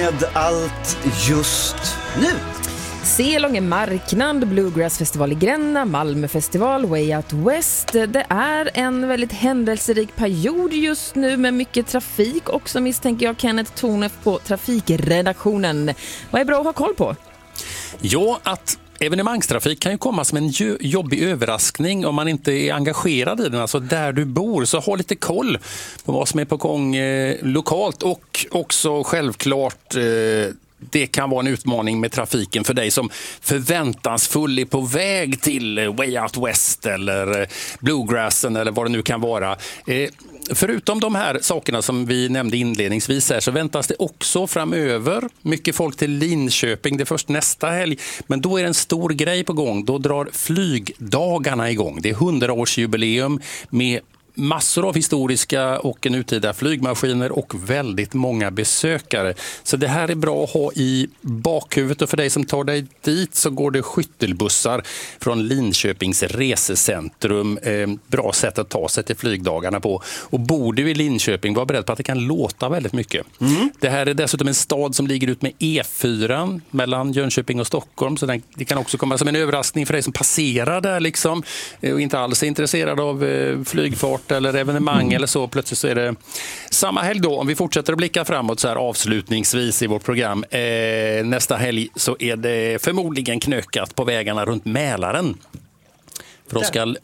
med allt just nu. Selånge marknad, Bluegrass-festival i Gränna, Malmöfestival, Way Out West. Det är en väldigt händelserik period just nu med mycket trafik. Också misstänker jag Kenneth Tornef på trafikredaktionen. Vad är bra att ha koll på? Ja, att evenemangstrafik kan ju komma som en jobbig överraskning om man inte är engagerad i den. Alltså där du bor, så ha lite koll på vad som är på gång lokalt, och också självklart det kan vara en utmaning med trafiken för dig som förväntansfull är på väg till Way Out West eller Bluegrassen eller vad det nu kan vara. Förutom de här sakerna som vi nämnde inledningsvis här, så väntas det också framöver mycket folk till Linköping. Det är först nästa helg, men då är det en stor grej på gång. Då drar flygdagarna igång. Det är 100-årsjubileum med massor av historiska och nutida flygmaskiner och väldigt många besökare. Så det här är bra att ha i bakhuvudet, och för dig som tar dig dit så går det skyttelbussar från Linköpings resecentrum. Bra sätt att ta sig till flygdagarna på. Och bor du i Linköping, var beredd på att det kan låta väldigt mycket. Det här är dessutom en stad som ligger ut med E4 mellan Jönköping och Stockholm, så det kan också komma som en överraskning för dig som passerar där liksom, och inte alls är intresserad av flygfart eller evenemang eller så. Plötsligt så är det samma helg då. Om vi fortsätter att blicka framåt så här avslutningsvis i vårt program. Nästa helg så är det förmodligen knökat på vägarna runt Mälaren. För då ska,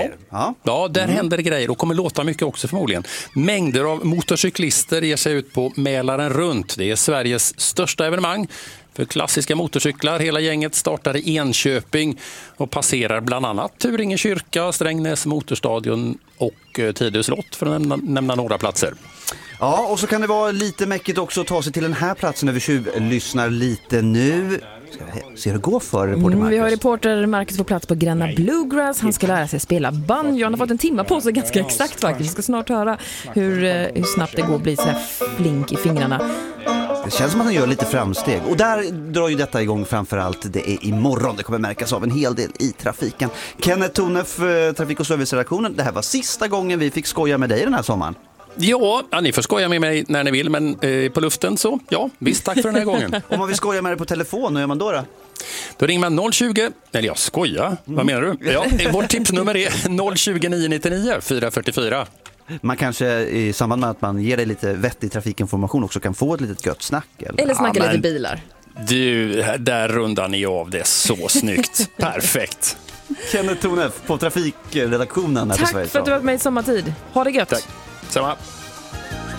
där händer det grejer och kommer låta mycket också förmodligen. Mängder av motorcyklister ger sig ut på Mälaren runt. Det är Sveriges största evenemang för klassiska motorcyklar. Hela gänget startar i Enköping och passerar bland annat Turinge kyrka, Strängnäs motorstadion och Tidö slott, för att nämna några platser. Ja, och så kan det vara lite mäckigt också att ta sig till den här platsen när vi lyssnar lite nu. Ska hur det går för reporter Marcus? Vi har reporter Marcus på plats på Gränna Bluegrass. Han ska lära sig spela banjo. Han har fått en timme på sig ganska exakt faktiskt. Vi ska snart höra hur snabbt det går att bli så här flink i fingrarna. Det känns som att han gör lite framsteg. Och där drar ju detta igång framförallt. Det är imorgon. Det kommer märkas av en hel del i trafiken. Kenneth Tornef, trafik- och serviceredaktionen. Det här var sista gången vi fick skoja med dig den här sommaren. Ja, ni får skoja med mig när ni vill, men på luften så, ja, visst, tack för den här gången. Om man vill skoja med dig på telefon, hur gör man då? Då ringer man 020, eller jag skojar, vad menar du? Ja, vårt tipsnummer är 020 999 444. Man kanske i samband med att man ger dig lite vettig trafikinformation också kan få ett litet gött snack. Eller snacka lite bilar. Du, där rundar ni av det så snyggt. Perfekt. Kenneth Tornef på trafikredaktionen. Tack för att du var med i sommartid. Ha det gött. Tack. Samma.